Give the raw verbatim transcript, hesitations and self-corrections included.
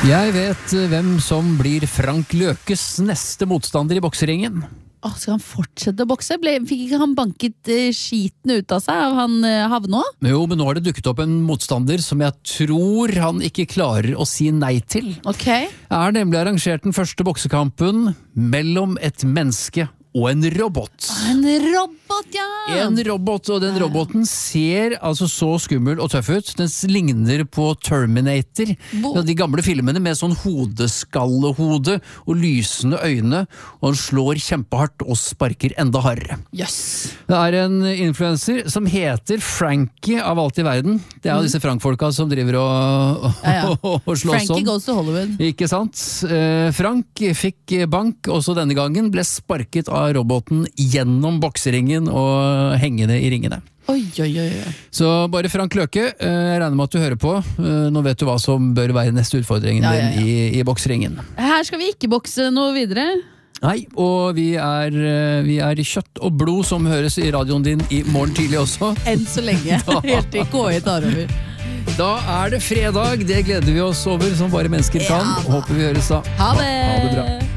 Jeg vet hvem som blir Frank Løkes neste motstander i bokseringen. Åh, skal han fortsette å bokse? Ble, fikk ikke han banket eh, skiten ut av seg av han eh, Havnå? Jo, men nå har det dukket opp en motstander som jeg tror han ikke klarer å si nei til. Ok. Jeg har nemlig arrangert den første boksekampen mellom et menneske og en robot. En robot, ja! En robot, og den roboten ser altså så skummel og tøff ut. Den ligner på Terminator. Bo- Ja, de gamle filmene med sånn hodeskallehode og lysende øyne, og han slår kjempehardt og sparker enda hardere. Jøss. Det er en influencer som heter Frankie av alt i verden. Det er jo disse Frank-folka som driver og, Ja, ja. og slåss Frankie sånn. goes to Hollywood. Ikke sant? Eh, Frank fikk bank, også denne gangen ble sparket av roboten gjennom bokseringen og hengende i ringene. Oi, oi, oi, oi. Så bare Frank Løke, eh, jeg regner med at du hører på. Eh, Nå vet du hva som bør være neste utfordringen Ja, ja, ja. din i, i bokseringen. Her skal vi ikke bokse noe videre. Nei, og vi er, eh, vi er kjøtt og blod som høres i radioen din i morgen tidlig også. Enn så lenge. Helt til K I tar over. Da er det fredag, det gleder vi oss over som bare mennesker kan. Ja da. Håper vi høres da. Ha det! Ha det bra.